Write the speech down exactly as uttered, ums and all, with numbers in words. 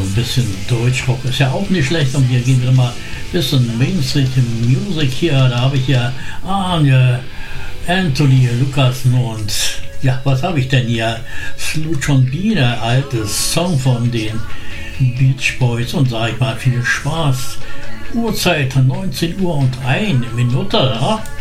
ein bisschen Deutschrock ist ja auch nicht schlecht. Und wir gehen wieder mal ein bisschen Mainstream Music hier. Da habe ich ja Arne, Anthony, Lucassen und ja, was habe ich denn hier? Sluchon-Biene, altes Song von den Beach Boys und sag ich mal viel Spaß. Uhrzeit neunzehn Uhr und eine Minute. Ja?